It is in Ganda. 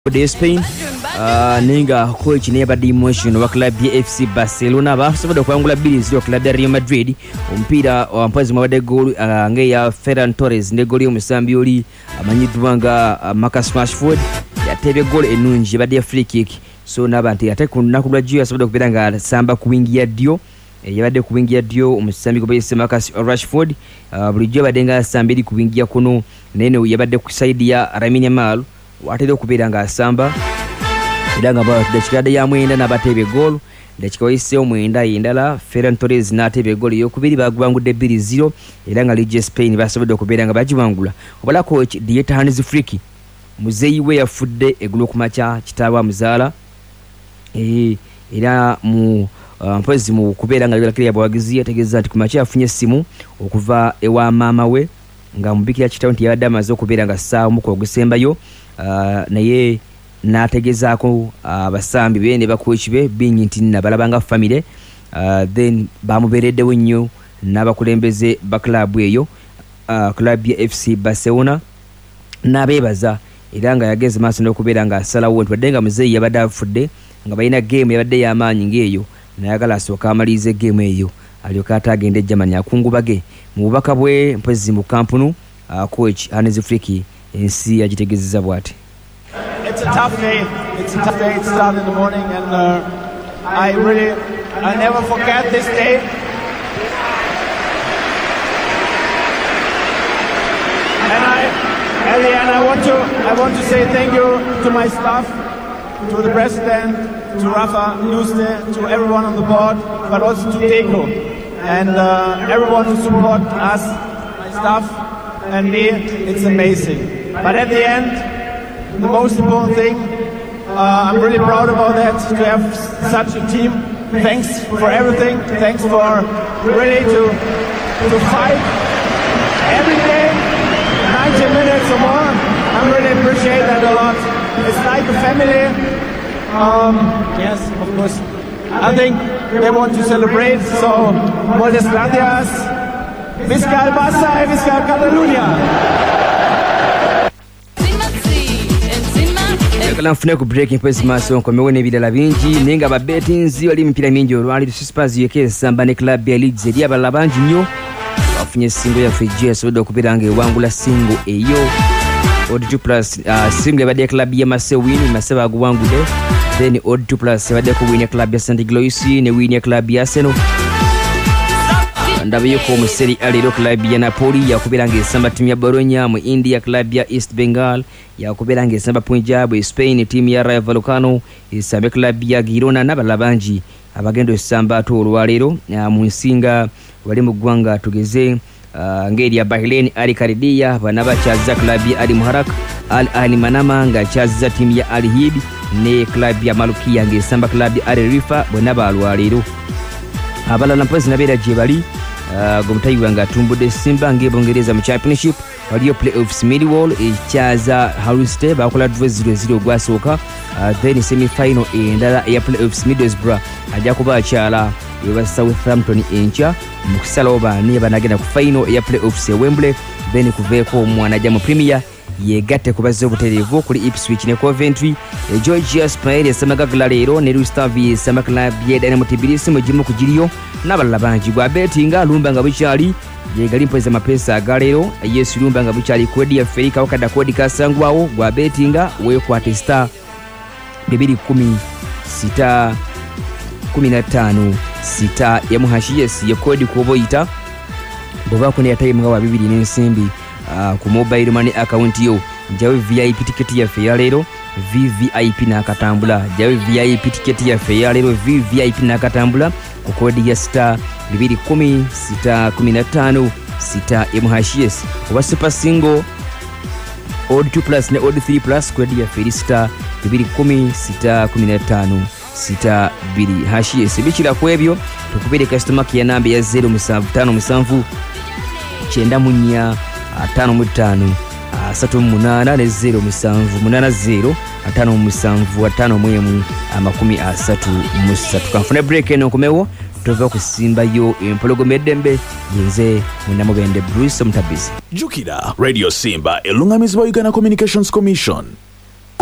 de Spain ninga coach neba demotion wa club ya FC Barcelona basobola kwangula bills yo club ya Real Madrid ompira wampazi mwabade goal nge ya Ferran Torres ne goal omusambi oli amanyidwanga Marcus Rashford yatebe goal enunji bade free kick so nabantu ate kunakulwa jio asobola kubiranga samba kuwingia dio yabade kuwingia dio omusambi kubayise Marcus Rashford bulijjo badenga sambiri kuwingia kuno nene yabade kusaidia Lamine Yamal watero kubiranga asamba idanga ba dachikade ya mwenda na batebe goal dachikoise omwenda yindala Ferran Torres na tebe goal yo kubiri bagwangude 2-0 idanga Ligue Spain basobodo kubiranga bajibangula obala coach Dieter Hans Flick muzeyi we yafudde egulo kumacha kitaba muzala era mu mpozi mu kuberanga libakiri yabawagizi yategeza ati kumacha afunye simu okuva ewa mama we nga mubikira kitawunti ya dama zo kuberanga saa muko gusembayo naye nategezaako abasambi bene bakochibe binyinti na balabanga family then bamuberedde wenyo nabakulembeze ba club eyo club ya FC Barcelona nabebaza iranga yageze maso no kuberanga asalawo ntwadenga muzeyi yabadde afudde nga bayina game yabadde yamanyi ngeyo nayagala asoka amalize game eyo alyoka atagende Germany akungubage mu bubaka bwe mpezi mu kampunu coach Hans Flick ensi yagitegezeza bwati. It's a tough day. It started in the morning, and I never forget this day. And at the end, I want to say thank you to my staff, to the president, to Rafa, Juste, to everyone on the board, but also to Deco and everyone who support us, my staff, and me. It's amazing. But at the end, the most important thing, I'm really proud about that, to have such a team. Thanks for everything. Thanks for really to fight every day, 90 minutes or more. I really appreciate that a lot. It's like a family. Yes, of course. I think they want to celebrate, so muchas gracias. Visca el Barça y visca el Catalunya. Kala mfune ku breaking points maso nkomewe nebidala bingi nenga ba bettinzi wali mpira mingi olwali Spurs yeke samba ne club ya Leeds eri abala bangi nnyo bafunye singo ya Fiji sodo kubiranga ewangula singo eyo odd 2 plus singo yabade club ya Marseille win Marseille baguwangude then odd 2 plus yabade ku win club ya St. Gillois ne win club ya Arsenal ndabiyo ko mu Serie A lero club ya Napoli yakubiranga esamba timu ya Bologna mu India club ya East Bengal yakubiranga esamba Punjab Spain timu ya Rayo Vallecano esamba club ya Girona n'abalabanji abagendo esamba to olwalero mu nsinga wali mu gwanga tugeze ngeri ya Bahrain Al Qadiya bana bachaza club ya Al Muharrak Al Ahli Manama nga chaza timu ya Al Hid ne club ya Malukia ngesamba club ya Al Rifa bana balwalero abalala mpozi nabera jebali gomutayiwa nga tumbude Simba ngebongereza mu championship waliyo playoffs Millwall echaza Hull City bakola 0-0 gwasoka then semi final endala ya playoffs Middlesbrough ajja kuba chala ya Southampton encha mukusalawo bani banagenda ku final ya playoffs ya Wembley then kuveko omwana ajja mu Premier yegatte kubaze obuterevu kuli Ipswich ne Coventry Georgia Spire esamaga glalero ne Rustavi esama club ya Dynamo Tbilisi mu jimu kujiriyo n'abalala bangi gwa bettinga lumba nga bukyali yegali mpoza mapesa agalero Yesu lumba nga bukyali kodi ya Ferika wakada kodi kasangwawo gwa bettinga wekwate star 210 sita 15 sita ya muhashiyesi ya kodi kuboyita bobako ne yataye mwa 2 n'ensimbi ku mobile money account yo njawe VIP ticket ya fe lero VVIP na katambula jawe VIP ticket ya fe lero VVIP na katambula ku kodi ya star 210 sita 15 sita MHS oba super single odd 2 plus ne odd 3 plus kodi ya fe star 210 sita 15 sita 2 HS bichira kwebyo tukubire customer kia namba ya 0757 chenda munya 55 38 ne 0780 57 5 kanfune break eno kumewo tuva kusimba yo empologomedembe yenze munamubende Bruce Mutabizi Jukira Radio Simba elungamizibwa Uganda Communications Commission.